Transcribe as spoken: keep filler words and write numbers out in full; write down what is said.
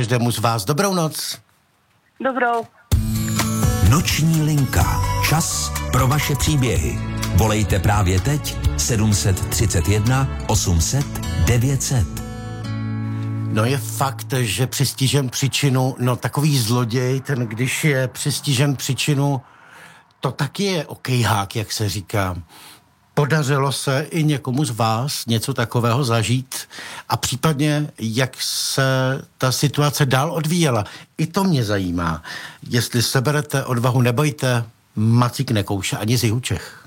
každému z vás. Dobrou noc. Dobrou. Noční linka. Čas pro vaše příběhy. Volejte právě teď sedm set třicet jedna osm set devět set. No je fakt, že přistižen příčinu, no takový zloděj, ten když je přistižen příčinu, to taky je okejhák, jak se říká. Podařilo se i někomu z vás něco takového zažít a případně, jak se ta situace dál odvíjela. I to mě zajímá. Jestli seberete odvahu, nebojte, Macík nekouše ani z jihu Čech.